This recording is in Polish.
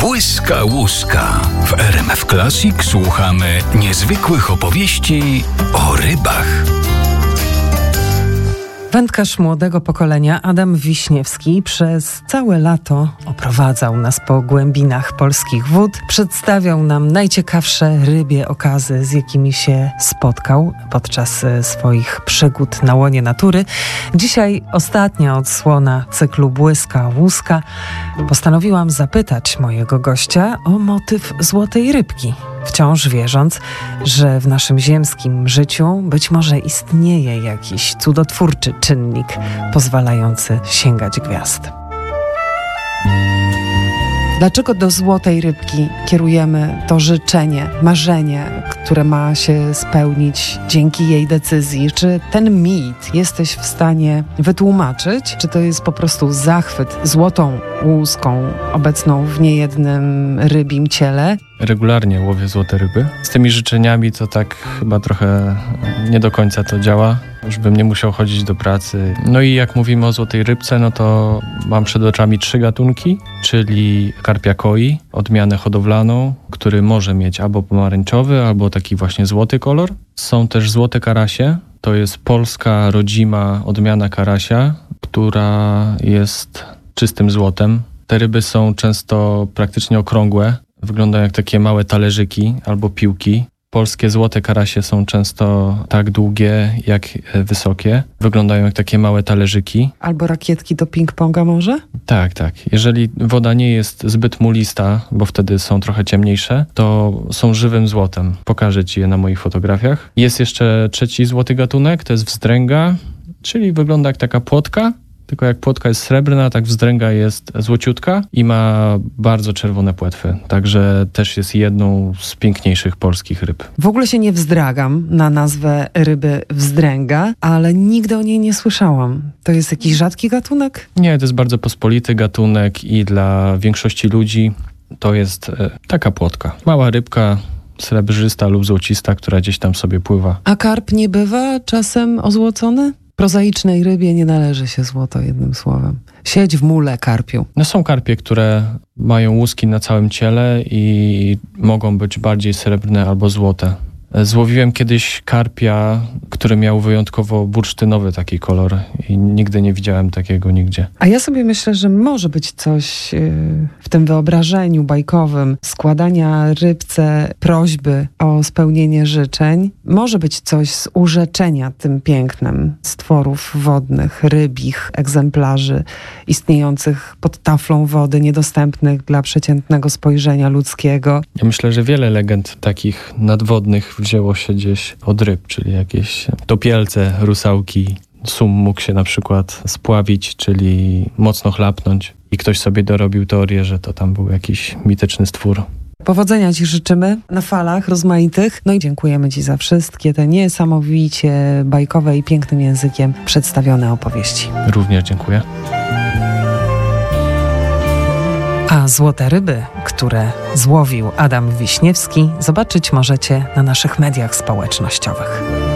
Błyska łuska. W RMF Classic słuchamy niezwykłych opowieści o rybach. Wędkarz młodego pokolenia Adam Wiśniewski przez całe lato oprowadzał nas po głębinach polskich wód, przedstawiał nam najciekawsze rybie okazy, z jakimi się spotkał podczas swoich przygód na łonie natury. Dzisiaj ostatnia odsłona cyklu Błyska łuska. Postanowiłam zapytać mojego gościa o motyw złotej rybki, wciąż wierząc, że w naszym ziemskim życiu być może istnieje jakiś cudotwórczy czynnik pozwalający sięgać gwiazd. Dlaczego do złotej rybki kierujemy to życzenie, marzenie, które ma się spełnić dzięki jej decyzji? Czy ten mit jesteś w stanie wytłumaczyć? Czy to jest po prostu zachwyt złotą łuską obecną w niejednym rybim ciele? Regularnie łowię złote ryby. Z tymi życzeniami to tak chyba trochę nie do końca to działa, już bym nie musiał chodzić do pracy. No i jak mówimy o złotej rybce, no to mam przed oczami 3 gatunki, czyli karpia koi, odmianę hodowlaną, który może mieć albo pomarańczowy, albo taki właśnie złoty kolor. Są też złote karasie, to jest polska rodzima odmiana karasia, która jest czystym złotem. Te ryby są często praktycznie okrągłe, wyglądają jak takie małe talerzyki albo piłki. Polskie złote karasie są często tak długie, jak wysokie. Wyglądają jak takie małe talerzyki. Albo rakietki do ping-ponga może? Tak. Jeżeli woda nie jest zbyt mulista, bo wtedy są trochę ciemniejsze, to są żywym złotem. Pokażę Ci je na moich fotografiach. Jest jeszcze 3 złoty gatunek, to jest wzdręga, czyli wygląda jak taka płotka. Tylko jak płotka jest srebrna, tak wzdręga jest złociutka i ma bardzo czerwone płetwy. Także też jest jedną z piękniejszych polskich ryb. W ogóle się nie wzdragam na nazwę ryby wzdręga, ale nigdy o niej nie słyszałam. To jest jakiś rzadki gatunek? Nie, to jest bardzo pospolity gatunek i dla większości ludzi to jest taka płotka. Mała rybka, srebrzysta lub złocista, która gdzieś tam sobie pływa. A karp nie bywa czasem ozłocony? Prozaicznej rybie nie należy się złoto, jednym słowem. Siedź w mule, karpiu. No są karpie, które mają łuski na całym ciele i mogą być bardziej srebrne albo złote. Złowiłem kiedyś karpia, który miał wyjątkowo bursztynowy taki kolor i nigdy nie widziałem takiego nigdzie. A ja sobie myślę, że może być coś w tym wyobrażeniu bajkowym składania rybce prośby o spełnienie życzeń. Może być coś z urzeczenia tym pięknem stworów wodnych, rybich egzemplarzy istniejących pod taflą wody, niedostępnych dla przeciętnego spojrzenia ludzkiego. Ja myślę, że wiele legend takich nadwodnych wzięło się gdzieś od ryb, czyli jakieś topielce, rusałki. Sum mógł się na przykład spławić, czyli mocno chlapnąć i ktoś sobie dorobił teorię, że to tam był jakiś mityczny stwór. Powodzenia Ci życzymy na falach rozmaitych. No i dziękujemy Ci za wszystkie te niesamowicie bajkowe i pięknym językiem przedstawione opowieści. Również dziękuję. A złote ryby, które złowił Adam Wiśniewski, zobaczyć możecie na naszych mediach społecznościowych.